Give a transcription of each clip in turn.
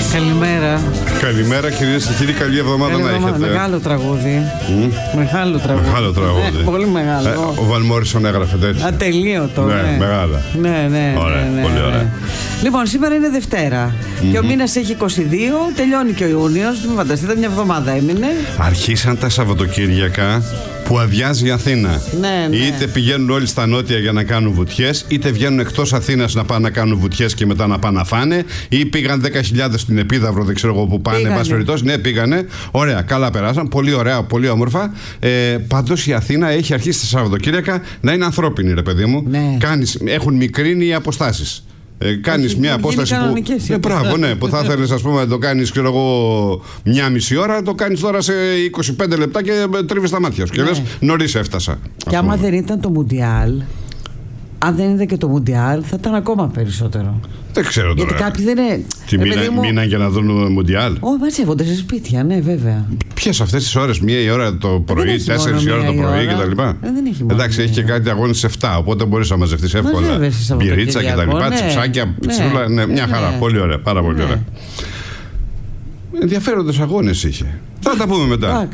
Καλημέρα. Καλημέρα κυρίες και κύριοι, καλή εβδομάδα να έχετε. Μεγάλο τραγούδι. Μεγάλο τραγούδι. Μεγάλο τραγούδι. Πολύ μεγάλο. Ο Βαν Μόρισον έγραφε τέτοιο. Ατελείωτο. Ναι, μεγάλα. Ναι. Ωραία, πολύ ωραία. Λοιπόν, σήμερα είναι Δευτέρα. Και ο μήνας έχει 22, τελειώνει και ο Ιούνιος. Μην φανταστείτε, μια εβδομάδα έμεινε. Αρχίσαν τα Σαββατοκύριακα που αδειάζει η Αθήνα. Ναι. Είτε πηγαίνουν όλοι στα νότια για να κάνουν βουτιές, είτε βγαίνουν εκτός Αθήνας να πάνε να κάνουν βουτιές και μετά να πάνε να φάνε, ή πήγαν 10.000 στην Επίδαυρο, δεν ξέρω εγώ που πάνε. Εν πάση περιπτώσει, ναι, πήγανε. Ωραία, καλά περάσαν. Πολύ ωραία, πολύ όμορφα. Πάντως η Αθήνα έχει αρχίσει τα Σαββατοκύριακα να είναι ανθρώπινη, ρε παιδί μου. Ναι. Έχουν μικρύνει οι αποστάσεις. Κάνεις μια απόσταση που. Μπράβο, ναι, που θα ήθελες, ας πούμε, να το κάνεις, ξέρω εγώ, μια μισή ώρα, το κάνεις τώρα σε 25 λεπτά και τρίβεις τα μάτια σου. Και λες, νωρίς έφτασα. Και άμα δεν ήταν το Μουντιάλ, αν δεν ήταν και το Μουντιάλ, θα ήταν ακόμα περισσότερο. Δεν ξέρω τώρα. Γιατί κάποιοι δεν είναι. Τι μείναν για να δουν Μουντιάλ. Όχι, μαζεύονται σε σπίτια, ναι, βέβαια. Ποιες αυτές τις ώρες, 1 η ώρα το πρωί, 4 η ώρα το πρωί κτλ. Εντάξει, έχει και κάτι αγώνες σε 7, οπότε μπορείς να μαζευτείς εύκολα. Μπυρίτσα κτλ. Τσιψάκια, πιτσούλα. Ναι, μια χαρά. Πολύ ωραία, πάρα πολύ ωραία. Ενδιαφέροντες αγώνες είχε. Θα τα πούμε μετά.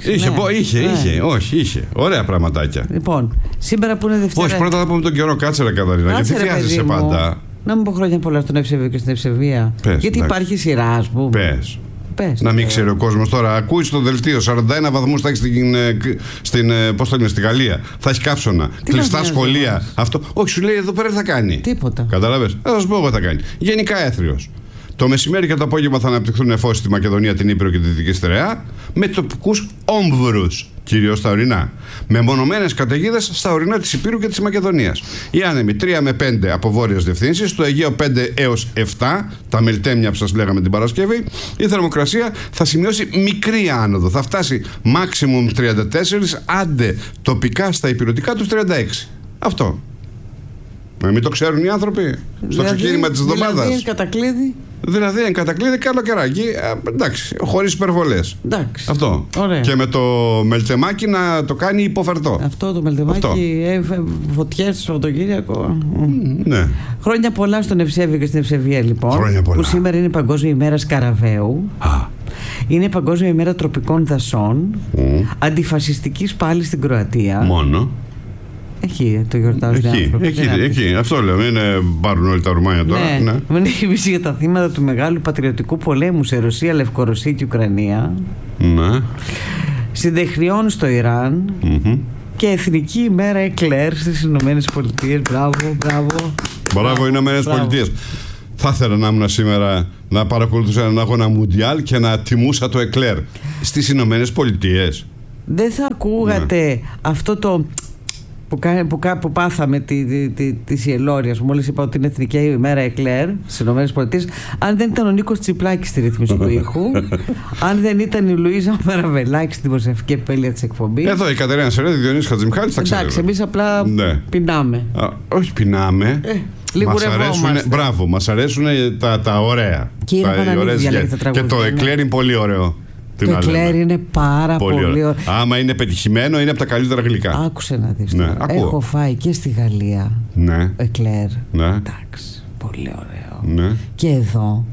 Είχε. Ωραία πραγματάκια. Λοιπόν, σήμερα που είναι Δευτέρα. Όχι, πρώτα θα πούμε τον καιρό, κάτσε ρε Καταρίνα. Γιατί βιάζεσαι πάντα. Να μου πω χρόνια πολλά στον Ευσεβείο και στην Ευσεβία. Γιατί υπάρχει σειρά, ας πούμε. Πες. Να μην ξέρει ο κόσμος τώρα. Ακούει στο δελτίο 41 βαθμούς θα έχει στη Γαλλία. Θα έχει καύσωνα. Κλειστά σχολεία. Αυτό. Όχι, σου λέει εδώ πέρα θα κάνει. Τίποτα. Καταλαβες. Θα σας πω εγώ θα κάνει. Γενικά έθριος. Το μεσημέρι και το απόγευμα θα αναπτυχθούν νεφώσεις στη Μακεδονία, την Ήπειρο και τη Δυτική Στερεά, με τοπικούς όμβρους, κυρίως στα ορεινά. Με μονομένες καταιγίδες στα ορεινά της Υπήρου και της Μακεδονίας. Οι άνεμοι 3 με 5 από βόρειες διευθύνσεις, στο Αιγαίο 5 έως 7, τα μελτέμια που σας λέγαμε την Παρασκευή. Η θερμοκρασία θα σημειώσει μικρή άνοδο. Θα φτάσει maximum 34, άντε τοπικά στα υπηρετικά τους 36. Αυτό. Μην το ξέρουν οι άνθρωποι στο ξεκίνημα της εβδομάδας. Δηλαδή εν κατακλείδη. Δηλαδή εν κατακλείδη καλοκαιράκι. Εντάξει, χωρίς υπερβολές. Εντάξει. Αυτό. Ωραία. Και με το μελτεμάκι να το κάνει υποφερτό. Αυτό το μελτεμάκι, φωτιές στο Σαββατοκύριακο. Ναι. Χρόνια πολλά στον Ευσέβιο και στην Ευσεβία, λοιπόν. Χρόνια πολλά. Που σήμερα είναι Παγκόσμια ημέρα Σκαραβαίου. Είναι Παγκόσμια ημέρα τροπικών δασών. Αντιφασιστικής πάλι στην Κροατία. Μόνο. Εκεί το γιορτάζουν οι άνθρωποι. Εκεί. Αυτό λέω. Μην πάρουν όλοι τα ουρμάνια τώρα. Ναι. Μνήμηση για τα θύματα του μεγάλου πατριωτικού πολέμου σε Ρωσία, Λευκορωσία και Ουκρανία. Ναι. Συντεχνιών στο Ιράν. Και Εθνική ημέρα Εκλέρ στις Ηνωμένες Πολιτείες. Μπράβο, Ηνωμένες Πολιτείες. Θα ήθελα να ήμουν σήμερα να παρακολουθούσα έναν αγώνα Μουντιάλ και να τιμούσα το Εκλέρ στις Ηνωμένες Πολιτείες. Δεν θα ακούγατε αυτό το που πάθαμε τη Ιελόρια, που μόλις είπα ότι είναι Εθνική ημέρα Εκλέρ στις ΗΠΑ, αν δεν ήταν ο Νίκος Τσιπλάκης στη ρύθμιση του ήχου, αν δεν ήταν η Λουίζα Μαραβελάκη στη δημοσιογραφική επέλεια της εκπομπής. Εδώ η Κατερίνα Σερέδη, Διονύσης Χατζημιχάλης, τα ξέρετε. Εντάξει, εμείς απλά πεινάμε. Όχι πεινάμε. Λιγουρευόμαστε. Μπράβο, μας αρέσουν τα ωραία. Και το Εκλέρ είναι πολύ ωραίο. Το Εκλέρ είναι πάρα πολύ ωραίο. Άμα είναι πετυχημένο, είναι από τα καλύτερα γλυκά. Άκουσε να δεις. Ναι, έχω φάει και στη Γαλλία. Ναι. Εκλέρ. Ναι. Εντάξει. Πολύ ωραίο. Ναι. Και εδώ.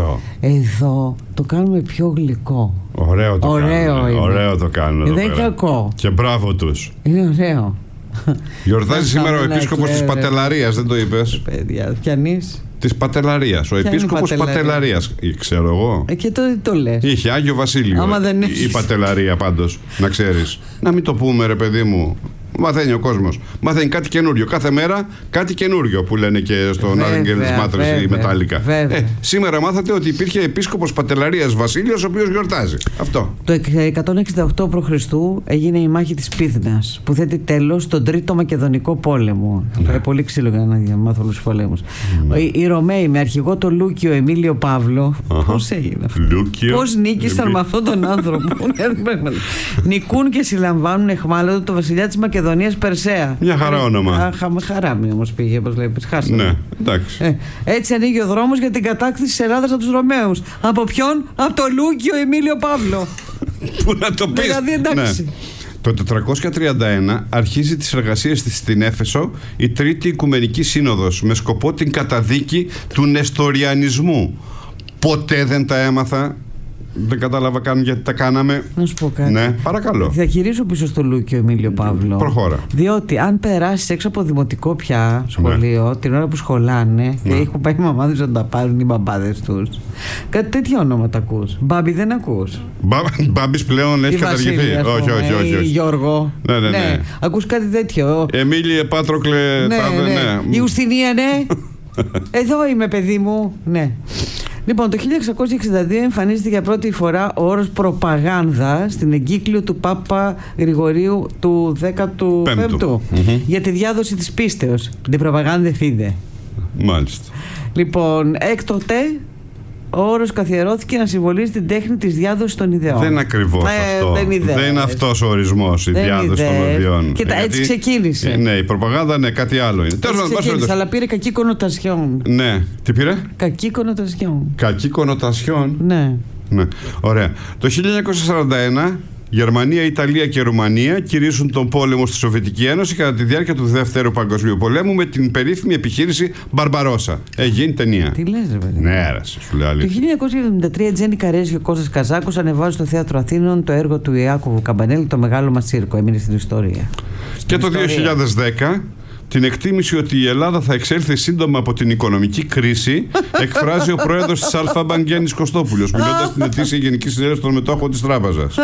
Εδώ το κάνουμε πιο γλυκό. Ωραίο το κάνουν. Δεν είναι κακό. Και μπράβο τους. Είναι ωραίο. Γιορτάζει σήμερα ο επίσκοπος της Πατελαρίας, δεν το είπες? Παιδιά, πιανείς. Της Πατελαρίας. Ο επίσκοπος Πατελαρίας. Ξέρω εγώ. Και τότε το λες. Είχε Άγιο Βασίλειο. Η Πατελαρία πάντως. Να ξέρεις. Να μην το πούμε, ρε παιδί μου. Μαθαίνει ο κόσμος. Μαθαίνει κάτι καινούριο. Κάθε μέρα κάτι καινούριο που λένε και στον Άγγελ της Μάτρας ή Μετάλλικα. Σήμερα μάθατε ότι υπήρχε επίσκοπος Πατελαρίας Βασίλειος, ο οποίος γιορτάζει. Αυτό. Το 168 π.Χ. έγινε η μάχη της Πύθνας, που θέτει τέλος στον Τρίτο Μακεδονικό Πόλεμο. Πολύ ξύλο για να μάθω όλους τους πολέμους. Οι Ρωμαίοι με αρχηγό το Λούκιο Εμίλιο Παύλο. Πώς έγινε αυτό? Πώς νίκησαν με αυτόν τον άνθρωπο? Νικούν και συλλαμβάνουν εχμάλωτο το βασιλιά της Μακεδονίας Περσέα. Μια χαρά όνομα. Χαράμι όμως πήγε, όπως λέει. Χάσαμε. Ναι, εντάξει. Έτσι ανοίγει ο δρόμος για την κατάκτηση της Ελλάδας από τους Ρωμαίους. Από ποιον? Από το Λούκιο Εμίλιο Παύλο. Πού να το πεις? Δηλαδή εντάξει. Το 431 αρχίζει τις εργασίες της στην Έφεσο η Τρίτη Οικουμενική Σύνοδος με σκοπό την καταδίκη του νεστοριανισμού. Ποτέ δεν τα έμαθα. Δεν κατάλαβα καν γιατί τα κάναμε. Να σου πω κάτι. Ναι, παρακαλώ. Θα γυρίσω πίσω στο Λούκιο, Εμίλιο Παύλο. Προχώρα. Διότι αν περάσει έξω από δημοτικό πια σχολείο, την ώρα που σχολάνε, και έχουν πάει οι μαμάδες να τα πάρουν οι μπαμπάδες τους, κάτι τέτοιο ονόματα ακούς. Μπάμπη δεν ακούς. Μπάμπης πλέον έχει καταργηθεί. Όχι. Γιώργο. Ναι. Ακούς κάτι τέτοιο. Εμίλιε, Πάτροκλε. Ναι. Η Ουστινία, ναι. Εδώ είμαι, παιδί μου. Ναι. Λοιπόν, το 1662 εμφανίζεται για πρώτη φορά ο όρος προπαγάνδα στην εγκύκλιο του Πάπα Γρηγορίου του 15ου για τη διάδοση της πίστεως. Την προπαγάνδα φίδε. Μάλιστα. Λοιπόν, έκτοτε ο όρος καθιερώθηκε να συμβολίζει την τέχνη της διάδοσης των ιδεών. Δεν είναι ακριβώς αυτό. Δεν είναι αυτός ο ορισμός, η διάδοση των ιδεών. Κοίτα, έτσι ξεκίνησε. Ναι, η προπαγάνδα είναι κάτι άλλο. Έτσι ξεκίνησε, αλλά πήρε κακή κονοτασιόν. Ναι, τι πήρε? Κακή κονοτασιόν. Κακή κονοτασιόν. Ναι. Ωραία. Το 1941 Γερμανία, Ιταλία και Ρουμανία κηρύσσουν τον πόλεμο στη Σοβιετική Ένωση κατά τη διάρκεια του Δεύτερου Παγκοσμίου Πολέμου με την περίφημη επιχείρηση Μπαρμπαρόσα. Γίνει ταινία. Τι λες, ρε παιδί? Ναι, άρασε, σου λέω αλήθεια. Το 1973 Τζένι Καρέζη και ο Κώστας Καζάκος ανεβάζουν στο Θέατρο Αθήνων το έργο του Ιάκωβου Καμπανέλη, Το Μεγάλο Μας Τσίρκο. Έμεινε στην ιστορία. Και το 2010 την εκτίμηση ότι η Ελλάδα θα εξέλθει σύντομα από την οικονομική κρίση εκφράζει ο πρόεδρος της Αλφα-Μπανκ Γιάννης Κωστόπουλος, μιλώντας στην ετήσια Γενική Συνέλευση των Μετόχων της Τράπεζας.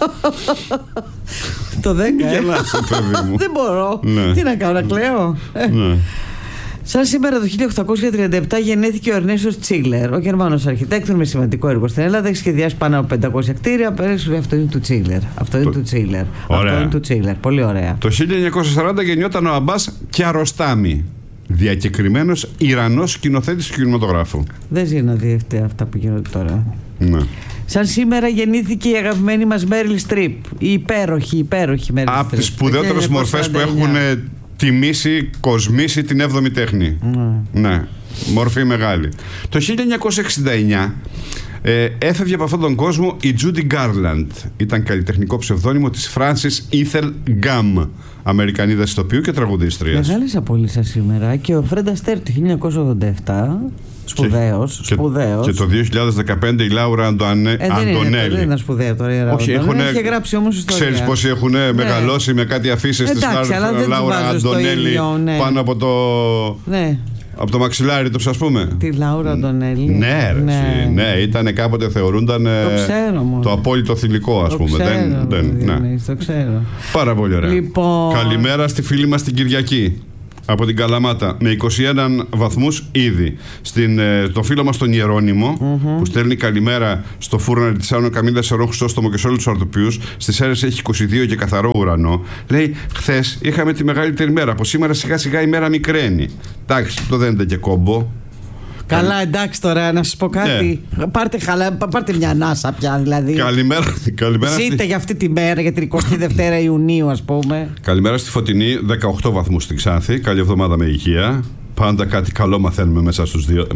Το 10. Γελάσαι, παιδί μου. Δεν μπορώ. Ναι. Τι να κάνω, να κλαίω. Ναι. Σαν σήμερα το 1837 γεννήθηκε ο Ερνέστος Τσίγλερ, ο Γερμανός αρχιτέκτονας με σημαντικό έργο στην Ελλάδα. Έχει σχεδιάσει πάνω από 500 κτίρια. Αυτό είναι του Τσίγλερ. Αυτό είναι του Τσίγλερ. Πολύ ωραία. Το 1940 γεννιόταν ο Αμπάς Κιαροστάμι, διακεκριμένος Ιρανός σκηνοθέτης του κινηματογράφου. Δεν ζει να δει αυτά που γίνονται τώρα. Ναι. Σαν σήμερα γεννήθηκε η αγαπημένη μας Μέριλ Στριπ. Η υπέροχη Μέριλ Στριπ. Από τις σπουδαιότερες μορφές που έχουν τιμήσει, κοσμήσει την 7η τέχνη. Ναι, μορφή μεγάλη. Το 1969 έφευγε από αυτόν τον κόσμο η Judy Garland. Ήταν καλλιτεχνικό ψευδόνυμο της Frances Ethel Gum, Αμερικανίδα ηθοποιού και τραγουδίστριας. Μεγάλες απολύσεις σήμερα. Και ο Φρεντ Αστέρ το 1987. Σπουδαίος. Και το 2015 η Λάουρα Αντωνέλη. Δεν είναι σπουδαία τώρα. Όχι, είχε γράψει όμως ιστορία. Ξέρεις πόσοι έχουν μεγαλώσει με κάτι αφήσεις της Λάουρα Αντωνέλη πάνω από το. Ναι. Από το μαξιλάρι τους, ας πούμε. Τη Λάουρα Αντωνέλη. Ναι, ήταν κάποτε θεωρούνταν το απόλυτο θηλυκό, ας πούμε. Το ξέρω. Πάρα πολύ ωραία. Λοιπόν... Καλημέρα στη φίλη μας την Κυριακή. Από την Καλαμάτα με 21 βαθμούς ήδη. Το φίλο μας τον Ιερώνυμο που στέλνει καλημέρα στο φούρναρι της Άνω Καμίλα Σερών Χρυσόστομο και σε όλους τους αρτοποιούς. Στις Σέρρες έχει 22 και καθαρό ουρανό. Λέει, χθες είχαμε τη μεγαλύτερη μέρα. Από σήμερα σιγά σιγά η μέρα μικραίνει. Εντάξει, το δεν ήταν και κόμπο. Καλά, εντάξει τώρα, να σας πω κάτι. Πάρτε μια ανάσα πια, δηλαδή. Καλημέρα. Ζείτε για αυτή τη μέρα, για την 22η Ιουνίου, ας πούμε. Καλημέρα στη Φωτεινή, 18 βαθμούς στην Ξάνθη. Καλή εβδομάδα με υγεία. Πάντα κάτι καλό μαθαίνουμε μέσα στους δύο.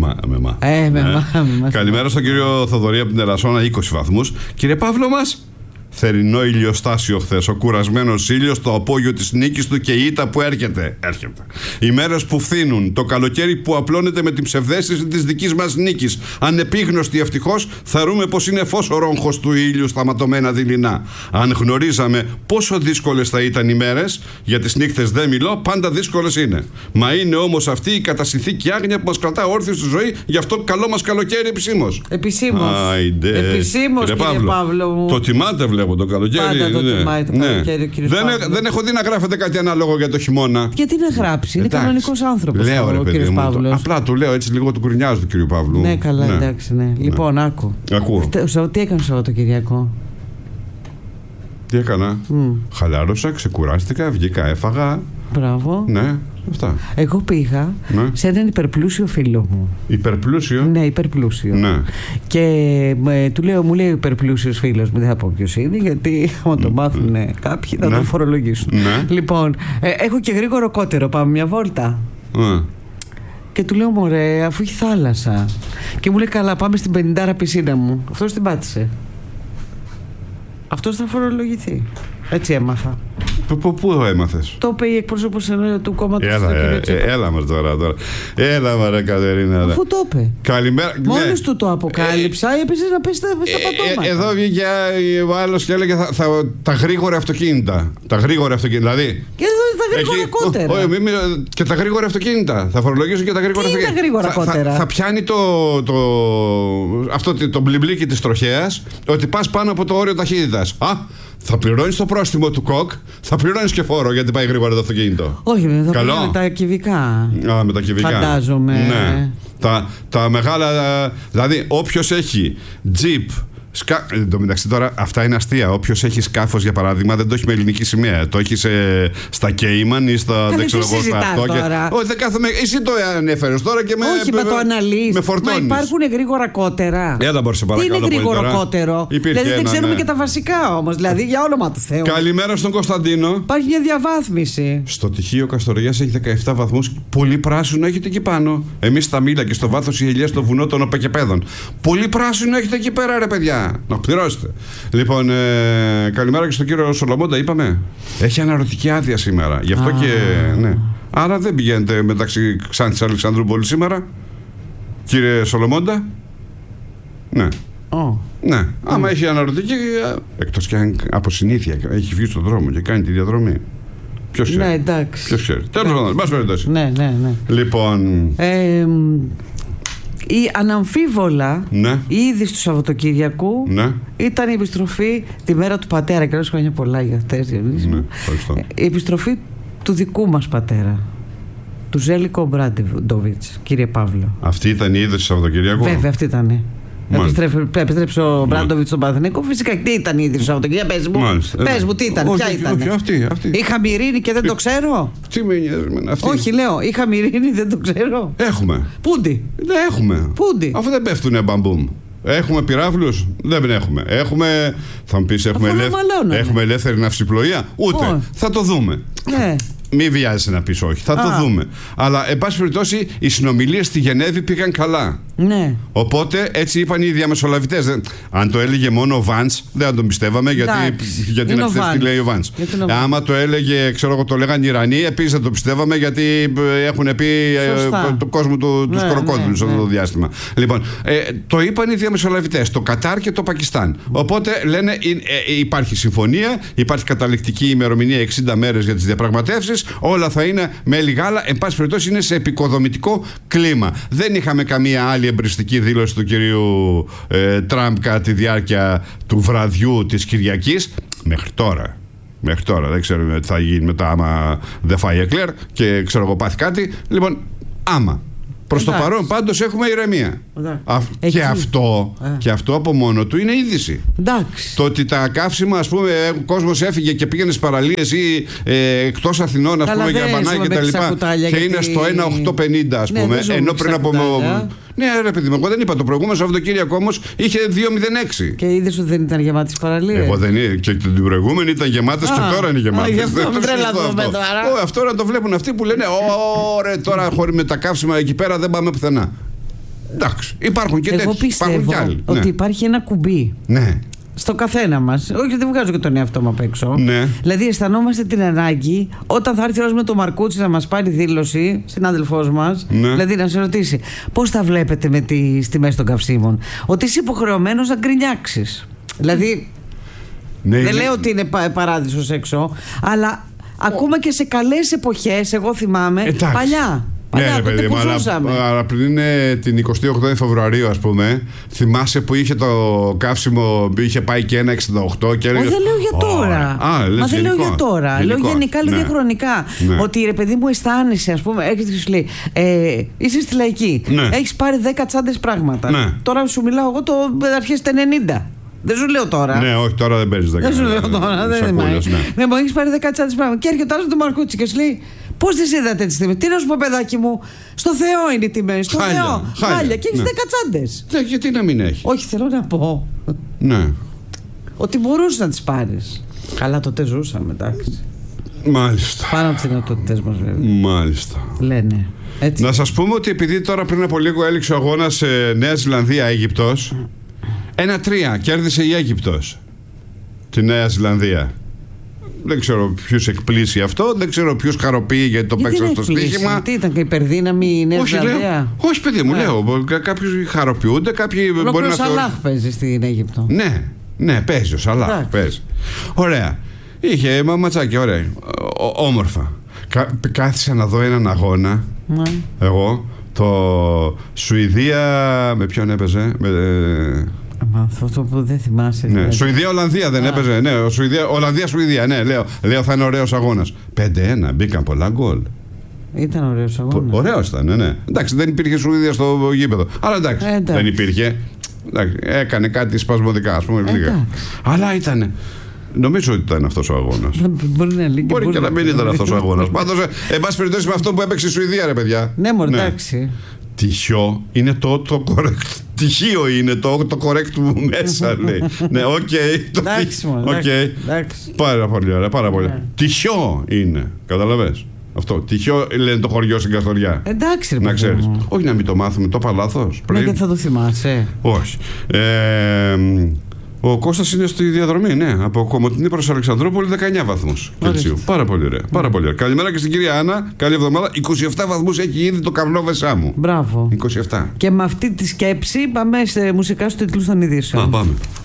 Καλημέρα στον κύριο Θοδωρή από την Ελασσόνα, 20 βαθμούς. Κύριε Παύλο μας. Θερινό ηλιοστάσιο χθες, ο κουρασμένος ήλιος, το απόγειο της νίκης του και η ήττα που έρχεται. Οι μέρες που φθήνουν, το καλοκαίρι που απλώνεται με την ψευδαίσθηση της δικής μας νίκης. Ανεπίγνωστοι ευτυχώς, θαρούμε πως είναι φως ο ρόγχος του ήλιου στα ματωμένα δειλινά. Αν γνωρίζαμε πόσο δύσκολες θα ήταν οι μέρες, για τις νύχτες δεν μιλώ, πάντα δύσκολες είναι. Μα είναι όμως αυτή η κατασυνθήκη άγνοια που μας κρατά όρθιοι στη ζωή, γι' αυτό καλό μας καλοκαίρι επισήμως. Επισήμως, κύριε Παύλο μου. Το τιμάτε, βλέπω το καλοκαίρι. Πάντα το τιμάει το καλοκαίρι, κύριε Παύλο. Δεν έχω δει να γράφετε κάτι ανάλογο για το χειμώνα. Γιατί να γράψει, είναι κανονικός άνθρωπος ο κύριος Παύλος. Απλά του λέω έτσι λίγο του γκρινιάζω του κύριου Παύλου. Ναι, καλά, εντάξει, ναι. Λοιπόν, ακούω. Τι έκανε το Σαββατοκυριακό? Τι έκανα? Χαλάρωσα, ξεκουράστηκα, βγήκα, έφαγα. Μπράβο. Ναι, αυτά. Εγώ πήγα σε έναν υπερπλούσιο φίλο μου. Υπερπλούσιο? Ναι, υπερπλούσιο. Ναι. Και μου λέει ο υπερπλούσιος φίλος μου, δεν θα πω ποιος είναι, γιατί άμα το μάθουν κάποιοι θα το φορολογήσουν. Ναι. Λοιπόν, έχω και γρήγορο κότερο, πάμε μια βόλτα. Και του λέω, μωρέ, αφού έχει θάλασσα. Και μου λέει, καλά, πάμε στην 50 πισίνα μου. Αυτός την πάτησε. Αυτός θα φορολογηθεί. Έτσι έμαθα. Πού έμαθες? Το είπε η εκπρόσωπος του κόμματος. Έλα μας τώρα. Έλα μας, Κατερίνα. Αφού το είπε. Καλημέρα. Μόλις του το αποκάλυψα, έπαιζε να πέσει στα πατώματα. Εδώ βγήκε ο άλλος και έλεγε τα γρήγορα αυτοκίνητα. Τα γρήγορα αυτοκίνητα. Δηλαδή. Και εδώ είναι τα γρήγορα κότερα. Και τα γρήγορα αυτοκίνητα. Θα φορολογήσουν και τα γρήγορα αυτοκίνητα. Τι είναι τα γρήγορα κότερα? Θα πιάνει το μπλιμπλίκι της τροχέας ότι πας πάνω από το όριο ταχύτητας. Θα πληρώνεις το πρόστιμο του ΚΟΚ, θα πληρώνεις και φόρο γιατί πάει γρήγορα το αυτοκίνητο. Όχι, θα πληρώνει με τα κυβικά. Με τα κυβικά. Φαντάζομαι. Ναι. Τα μεγάλα. Δηλαδή, όποιος έχει τζιπ. Εν τω μεταξύ τώρα αυτά είναι αστεία. Όποιος έχει σκάφος για παράδειγμα δεν το έχει με ελληνική σημαία. Το έχει στα Κέιμαν ή στα. Δεν ξέρω εγώ στα αυτό. Όχι, δεν κάθομαι. Εσύ το ανέφερες τώρα και με. Όχι, με το αναλύεις. Με φορτώνεις. Μα υπάρχουν γρήγορα κότερα. Δεν μπορούσε παρακαλώ. Τι είναι γρήγορο κότερο? Δηλαδή δεν ξέρουμε και τα βασικά όμως. Δηλαδή για όνομα του Θεού. Καλημέρα στον Κωνσταντίνο. Υπάρχει μια διαβάθμιση. Στο τυχείο Καστοριάς έχει 17 βαθμούς. Πολύ πράσινο έχετε εκεί πάνω. Εμείς στα Μήλα και στο βάθος η ελιά στο βουνό των Οπεκεπέδων. Πολύ πράσινο έχετε εκεί πέρα, ρε παιδιά. Να πληρώσετε. Λοιπόν, καλημέρα και στον κύριο Σολομόντα, είπαμε. Έχει αναρωτική άδεια σήμερα. Γι' αυτό και. Ναι. Άρα δεν πηγαίνετε μεταξύ Ξάνθης Αλεξανδρούπολης σήμερα, κύριε Σολομόντα. Ναι. Ναι. Άμα έχει αναρωτική. Εκτός και αν από συνήθεια έχει βγει στον δρόμο και κάνει τη διαδρομή. Ποιος ξέρει? Ναι, εντάξει. Ποιος ξέρει? Τέλος πάντων, μας περιπτώσει. Ναι. Λοιπόν. Η αναμφίβολα η είδηση του Σαββατοκύριακου ήταν η επιστροφή τη μέρα του πατέρα. Και χρόνια πολλά για αυτές, Διονύση. Η επιστροφή του δικού μας πατέρα, του Ζέλικο Μπράντοβιτς, κύριε Παύλο. Αυτή ήταν η είδηση του Σαββατοκύριακου? Βέβαια, αυτή ήταν. Επιστρέψε ο Μπράντοβιτς στον Παναθηναϊκό. Φυσικά τι ήταν η είδηση του Σαββατοκύριακου? Πες μου, τι ήταν, ποια ήταν? Αυτή. Είχα μυρίνη και δεν το ξέρω. Τι με νοιάζει με αυτή? Όχι, λέω, είχα μυρίνη, δεν το ξέρω. Έχουμε. Πούντι. Δεν έχουμε. Πούντι. Αφού δεν πέφτουνε μπαμπούμ. Έχουμε πυράβλους? Δεν έχουμε. Θα μου πεις, έχουμε ελεύθερη ναυσιπλοεία? Ούτε. Θα το δούμε. Ναι. Μη βιάζεσαι να πεις όχι. Θα το δούμε. Αλλά, εν πάση περιπτώσει, οι συνομιλίες στη Γενέβη πήγαν καλά. Ναι. Οπότε έτσι είπαν οι διαμεσολαβητές. Αν το έλεγε μόνο ο Βαντς, δεν θα τον πιστεύαμε, γιατί να πιστεύει τι λέει ο Βαντς. Άμα το έλεγε, ξέρω εγώ, το λέγανε οι Ιρανοί, επίσης δεν το πιστεύαμε, γιατί έχουν πει τον κόσμο τους κροκόδιλους αυτό το διάστημα. Λοιπόν, το είπαν οι διαμεσολαβητές, το Κατάρ και το Πακιστάν. Οπότε λένε υπάρχει συμφωνία, υπάρχει καταληκτική ημερομηνία 60 μέρες για τις διαπραγματεύσεις. Όλα θα είναι με λιγάλα. Εν πάση περιπτώσει, είναι σε επικοδομητικό κλίμα. Δεν είχαμε καμία άλλη εμπριστική δήλωση του κυρίου Τραμπ κατά τη διάρκεια του βραδιού της Κυριακής. Μέχρι τώρα. Δεν ξέρουμε τι θα γίνει μετά, άμα δεν φάει εκλέρ και ξέρω εγώ πάθει κάτι. Λοιπόν, άμα. Προς το παρόν πάντως έχουμε ηρεμία. Και αυτό από μόνο του είναι είδηση. Εντάξει. Το ότι τα καύσιμα, ας πούμε, ο κόσμος έφυγε και πήγαινε στις παραλίες ή εκτός Αθηνών, ας πούμε, για μπανάκι και τα λοιπά, και είναι στο 1,850, ας πούμε, ενώ πριν από. Ναι, ρε παιδί μου, εγώ δεν είπα. Το προηγούμενο Σαββατοκύριακο όμως είχε 2,06. Και είδες ότι δεν ήταν γεμάτες παραλίες? Εγώ δεν είναι. Και την προηγούμενη ήταν γεμάτες και τώρα είναι γεμάτες. Αυτό να το βλέπουν αυτοί που λένε ωραία, τώρα χωρίς με τα καύσιμα εκεί πέρα δεν πάμε πουθενά. Εντάξει, υπάρχουν και τέτοιοι. Εγώ πιστεύω ότι υπάρχει ένα κουμπί. Ναι. Στο καθένα μας. Όχι, δεν βγάζω και τον εαυτό μου απ' έξω. Ναι. Δηλαδή, αισθανόμαστε την ανάγκη όταν θα έρθει ο με το Μαρκούτσι να μας πάρει δήλωση, συνάδελφός μας, δηλαδή να σε ρωτήσει πώς τα βλέπετε με τις τιμές των καυσίμων. Ότι είσαι υποχρεωμένος να γκρινιάξεις. Δηλαδή, δεν λέω ότι είναι παράδεισος έξω, αλλά ακόμα και σε καλές εποχές, εγώ θυμάμαι, παλιά. Ναι, παιδί μου, αλλά πριν την 28η Φεβρουαρίου, ας πούμε, θυμάσαι που είχε το καύσιμο, είχε πάει και 1,68 και έλεγε. Δεν λέω για τώρα. Μα δεν λέω για τώρα. Λέω γενικά, λέω διαχρονικά. Ότι ρε παιδί μου, αισθάνεσαι, ας πούμε, έρχεται και σου λέει, είσαι στη Λαϊκή. Έχεις πάρει 10 τσάντες πράγματα. Τώρα σου μιλάω εγώ το αρχές τα 90. Δεν σου λέω τώρα. Ναι, όχι, τώρα δεν παίρνεις 10. Δεν σου λέω τώρα. Δεν μου έχεις πάρει 10 τσάντες πράγματα. Και έρχεται ο άλλος το Μαρκούτσι και σου λέει, πώς τις είδατε τις τιμές? Τι να σου πω, παιδάκι μου, στο Θεό είναι οι τιμές. Στο Θεό. Χάλια. Και έχεις 10 τσάντες. Γιατί να μην έχει? Όχι, θέλω να πω. Ναι. Ότι μπορούσες να τις πάρεις. Καλά, τότε ζούσαμε, εντάξει. Μάλιστα. Πάνω από τις δυνατότητες μας, βέβαια. Μάλιστα. Λένε. Έτσι. Να σας πούμε ότι επειδή τώρα πριν από λίγο έληξε ο αγώνας Νέα Ζηλανδία-Αίγυπτος, 1-3 κέρδισε η Αίγυπτος τη Νέα Ζηλανδία. Δεν ξέρω ποιους εκπλήσει αυτό. Δεν ξέρω ποιους χαροποιεί γιατί το παίξαν στο στοίχημα. Τι ήταν, υπερδύναμη η Νέα Ζηλανδία? Όχι, παιδί μου, λέω. Κάποιοι χαροποιούνται, κάποιοι μπορεί να θεωρούν. Ο Σαλάχ παίζει στην Αίγυπτο. Ναι, παίζει ο Σαλάχ. Ωραία. Είχε ματσάκι, ωραία. Όμορφα. Κάθισα να δω έναν αγώνα. Εγώ. Το Σουηδία. Με ποιον έπαιζε? Αυτό που δεν θυμάσαι. Ναι. Σουηδία-Ολλανδία δεν έπαιζε? Ναι, Ολλανδία-Σουηδία. Ναι, λέω θα είναι ωραίος αγώνας. 5-1, μπήκαν πολλά γκολ. Ήταν ωραίος αγώνας. Ωραίος ήταν, ναι. Εντάξει, δεν υπήρχε Σουηδία στο γήπεδο. Αλλά εντάξει, δεν υπήρχε. Εντάξει, έκανε κάτι σπασμωδικά, ας πούμε. Αλλά ήτανε. Νομίζω ότι ήταν αυτός ο αγώνας. Μπορεί και να μην ήταν αυτός ο αγώνας. Πάντως, εν πάση περιπτώσει, με αυτό που έπαιξε η Σουηδία, ρε παιδιά. Ναι, μωρέ, εντάξει. Τυχαίο είναι το correct. Τυχαίο είναι το correct μου μέσα, λέει. Ναι, οκ. Εντάξει. Πάρα πολύ ωραία, πάρα πολύ. Τυχαίο είναι. Καταλαβες. Αυτό. Τυχαίο λένε το χωριό στην Καστοριά. Εντάξει, ρε, να ξέρεις. Όχι να μην το μάθουμε, το είπα λάθος. Ναι, και θα το θυμάσαι. Όχι. Ο Κώστας είναι στη διαδρομή, ναι. Από Κομοτηνή προς Αλεξανδρούπολη, 19 βαθμούς Κελσίου. Πάρα πολύ ωραία. Πάρα πολύ ωραία. Καλημέρα και στην κυρία Άννα. Καλή εβδομάδα. 27 βαθμούς έχει ήδη το καβλό Βεσάμου. Μπράβο. 27. Και με αυτή τη σκέψη πάμε σε μουσικά στους τίτλους των ειδήσεων. Πάμε.